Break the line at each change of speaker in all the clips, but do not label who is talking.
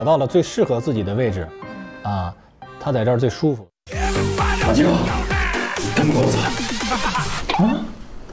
找到了最适合自己的位置，啊，他在这儿最舒服。
马静，跟不跟我走？啊？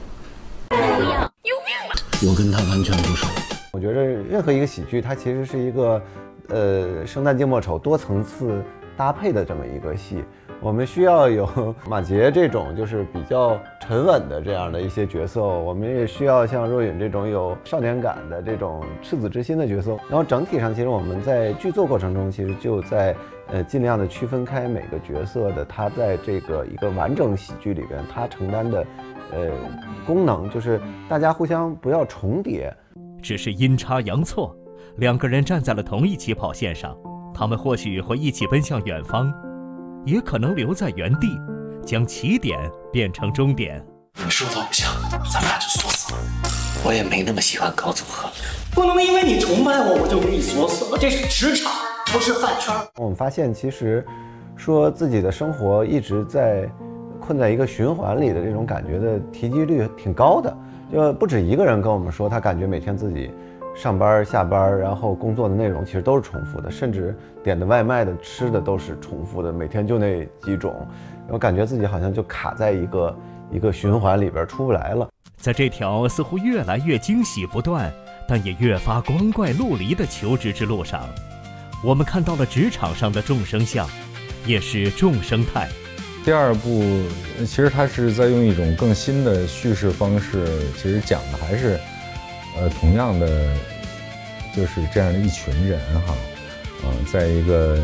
我跟他完全不熟。
我觉得任何一个喜剧，它其实是一个，生旦净末丑多层次搭配的这么一个戏。我们需要有马杰这种就是比较沉稳的这样的一些角色，我们也需要像若允这种有少年感的这种赤子之心的角色。然后整体上，其实我们在剧作过程中，其实就在尽量的区分开每个角色的他在这个一个完整喜剧里边他承担的功能，就是大家互相不要重叠。
只是阴差阳错，两个人站在了同一起跑线上，他们或许会一起奔向远方，也可能留在原地，将起点变成终点。
你说的不像，咱们俩就锁死了。我也没那么喜欢搞组合，
不能因为你崇拜我，我就给你锁死了。这是职场，不是饭圈。
我们发现，其实说自己的生活一直在困在一个循环里的这种感觉的提及率挺高的，就不止一个人跟我们说，他感觉每天自己上班下班，然后工作的内容其实都是重复的，甚至点的外卖的吃的都是重复的，每天就那几种，然后感觉自己好像就卡在一个循环里边出不来了。
在这条似乎越来越惊喜不断，但也越发光怪陆离的求职之路上，我们看到了职场上的众生相，也是众生态。
第二部其实它是在用一种更新的叙事方式，其实讲的还是同样的就是这样的一群人哈，在一个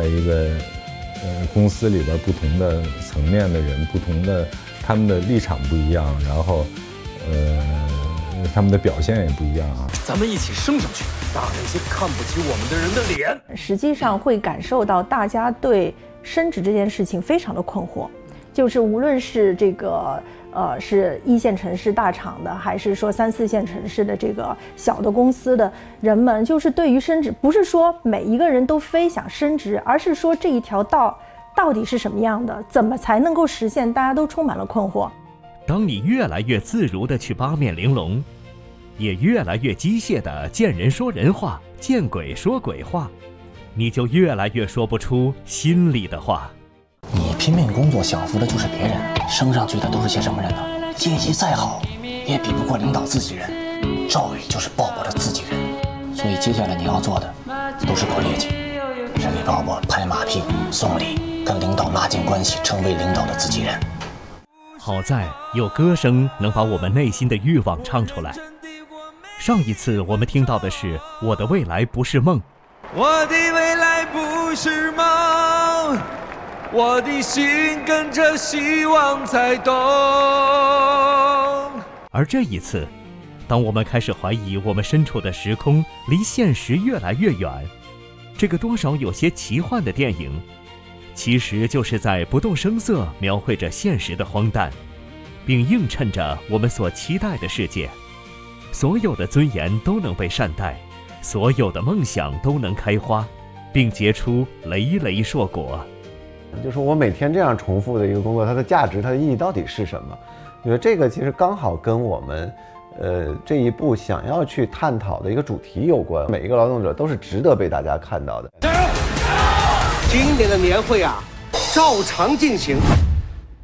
公司里边不同的层面的人，不同的他们的立场不一样，然后他们的表现也不一样啊。
咱们一起升上去，打那些看不起我们的人的脸。
实际上会感受到大家对升职这件事情非常的困惑，就是无论是这个是一线城市大厂的，还是说3、4线城市的这个小的公司的人们，就是对于升职，不是说每一个人都非想升职，而是说这一条道到底是什么样的，怎么才能够实现，大家都充满了困惑。
当你越来越自如地去八面玲珑，也越来越机械地见人说人话，见鬼说鬼话，你就越来越说不出心里的话。
你拼命工作享福的就是别人，升上去的都是些什么人呢？阶级再好也比不过领导自己人，赵宇就是鲍勃的自己人。所以接下来你要做的都是搞业绩，是给鲍勃拍马屁送礼，跟领导拉近关系，成为领导的自己人。
好在有歌声能把我们内心的欲望唱出来。上一次我们听到的是我的未来不是梦，
我的未来不是梦，我的心跟着希望才动。
而这一次，当我们开始怀疑我们身处的时空离现实越来越远，这个多少有些奇幻的电影，其实就是在不动声色描绘着现实的荒诞，并映衬着我们所期待的世界。所有的尊严都能被善待，所有的梦想都能开花，并结出累累硕果。
就是我每天这样重复的一个工作，它的价值、它的意义到底是什么？我觉得这个其实刚好跟我们这一步想要去探讨的一个主题有关。每一个劳动者都是值得被大家看到的。
今年的年会啊，照常进行。